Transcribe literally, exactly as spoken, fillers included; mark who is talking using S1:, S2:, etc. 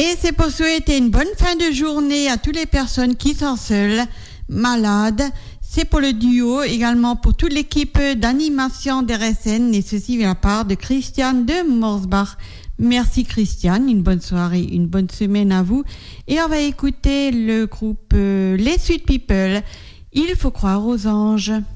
S1: Et c'est pour souhaiter une bonne fin de journée à toutes les personnes qui sont seules, malades. C'est pour le duo, également pour toute l'équipe d'animation d'R S N, et ceci de la part de Christiane de Morsbach. Merci Christiane, une bonne soirée, une bonne semaine à vous. Et on va écouter le groupe euh, Les Sweet People. Il faut croire aux anges.